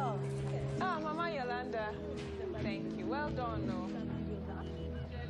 Ah, Mama Yolanda. Thank you. Well done, no.